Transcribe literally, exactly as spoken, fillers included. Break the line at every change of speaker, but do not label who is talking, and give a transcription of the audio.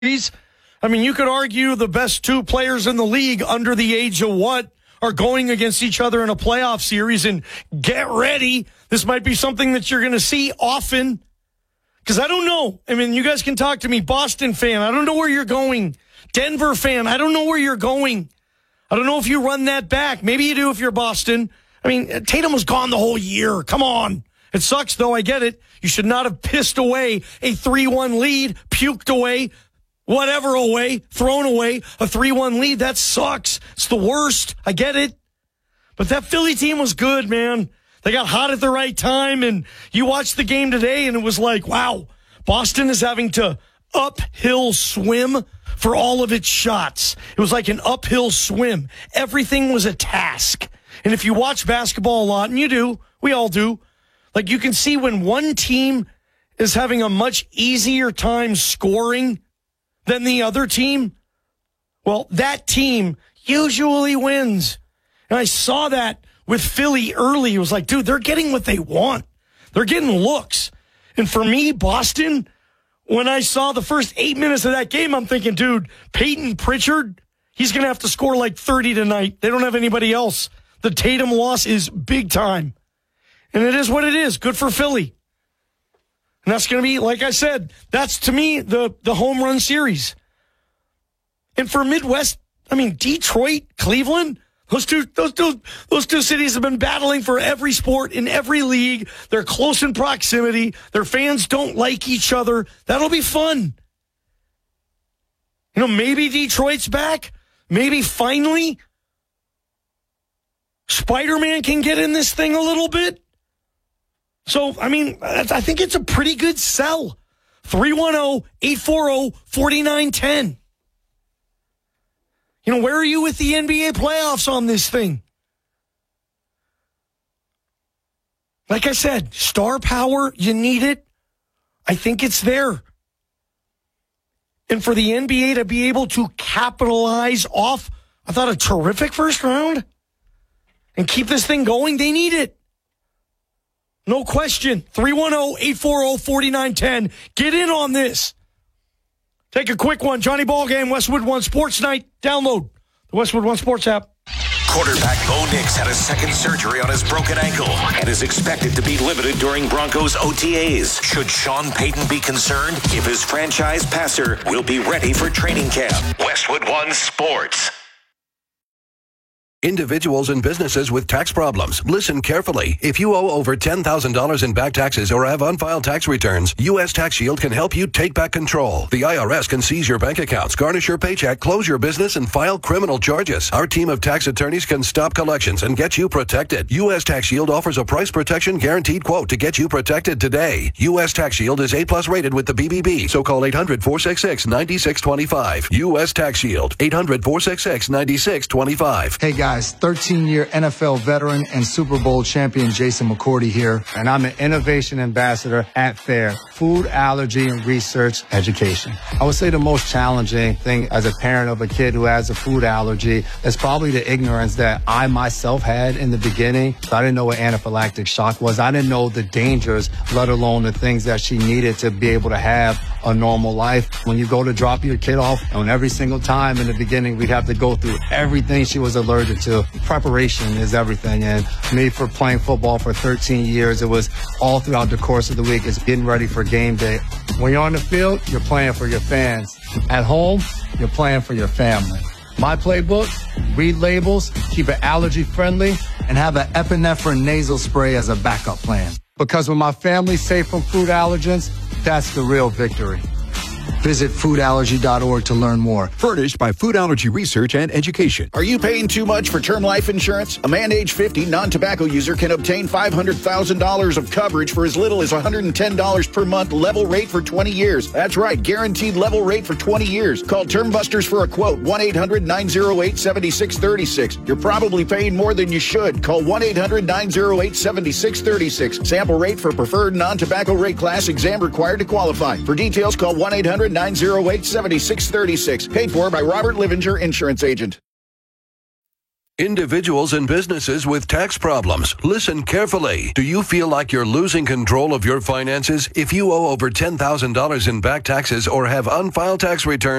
I mean, you could argue the best two players in the league under the age of what are going against each other in a playoff series, and get ready. This might be something that you're going to see often, because I don't know. I mean, you guys can talk to me. Boston fan, I don't know where you're going. Denver fan, I don't know where you're going. I don't know if you run that back. Maybe you do if you're Boston. I mean, Tatum was gone the whole year. Come on. It sucks, though. I get it. You should not have pissed away a three one lead, puked away, whatever away, thrown away a three one lead. That sucks. It's the worst. I get it. But that Philly team was good, man. They got hot at the right time, and you watched the game today, and it was like, wow, Boston is having to uphill swim for all of its shots. It was like an uphill swim. Everything was a task. And if you watch basketball a lot, and you do, we all do, like you can see when one team is having a much easier time scoring than the other team, well, that team usually wins. And I saw that with Philly early. It was like, dude, they're getting what they want. They're getting looks. And for me, Boston, when I saw the first eight minutes of that game, I'm thinking, dude, Peyton Pritchard, he's going to have to score like thirty tonight. They don't have anybody else. The Tatum loss is big time. And it is what it is. Good for Philly. And that's going to be, like I said, that's to me the, the home run series. And for Midwest, I mean, Detroit, Cleveland, those two, those two, those two cities have been battling for every sport in every league. They're close in proximity. Their fans don't like each other. That'll be fun. You know, maybe Detroit's back. Maybe finally Spider-Man can get in this thing a little bit. So, I mean, I think it's a pretty good sell. three one zero, eight four zero, four nine one zero. You know, where are you with the N B A playoffs on this thing? Like I said, star power, you need it. I think it's there. And for the N B A to be able to capitalize off, I thought, a terrific first round and keep this thing going, they need it. No question. three one zero, eight four zero, four nine one zero. Get in on this. Take a quick one. Johnny Ballgame, Westwood One Sports Night. Download the Westwood One Sports app.
Quarterback Bo Nix had a second surgery on his broken ankle and is expected to be limited during Broncos O T As. Should Sean Payton be concerned if his franchise passer will be ready for training camp? Westwood One Sports.
Individuals and businesses with tax problems, listen carefully. If you owe over ten thousand dollars in back taxes or have unfiled tax returns, U S Tax Shield can help you take back control. The I R S can seize your bank accounts, garnish your paycheck, close your business, and file criminal charges. Our team of tax attorneys can stop collections and get you protected. U S Tax Shield offers a price protection guaranteed quote to get you protected today. U S Tax Shield is A plus rated with the B B B, so call eight hundred, four six six, nine six two five. U S Tax Shield, eight hundred, four six six, nine six two five.
Hey guys. thirteen-year N F L veteran and Super Bowl champion Jason McCourty here, and I'm an innovation ambassador at FAIR, Food Allergy and Research Education. I would say the most challenging thing as a parent of a kid who has a food allergy is probably the ignorance that I myself had in the beginning. I didn't know what anaphylactic shock was. I didn't know the dangers, let alone the things that she needed to be able to have a normal life. When you go to drop your kid off, and every single time in the beginning, we'd have to go through everything she was allergic to. Preparation is everything. And me, for playing football for thirteen years, it was all throughout the course of the week. It's getting ready for game day. When you're on the field, you're playing for your fans. At home, you're playing for your family. My playbook, read labels, keep it allergy friendly, and have an epinephrine nasal spray as a backup plan. Because when my family's safe from food allergens, that's the real victory. Visit food allergy dot org to learn more.
Furnished by Food Allergy Research and Education.
Are you paying too much for term life insurance? A man age fifty, non-tobacco user can obtain five hundred thousand dollars of coverage for as little as one hundred ten dollars per month, level rate for twenty years. That's right, guaranteed level rate for twenty years. Call Term Busters for a quote, one eight hundred, nine oh eight, seven six three six. You're probably paying more than you should. Call one eight hundred, nine oh eight, seven six three six. Sample rate for preferred non-tobacco rate class, exam required to qualify. For details, call one eight hundred, nine oh eight, seven six three six. Paid for by Robert Livinger, insurance agent.
Individuals and businesses with tax problems, listen carefully. Do you feel like you're losing control of your finances? If you owe over ten thousand dollars in back taxes or have unfiled tax returns,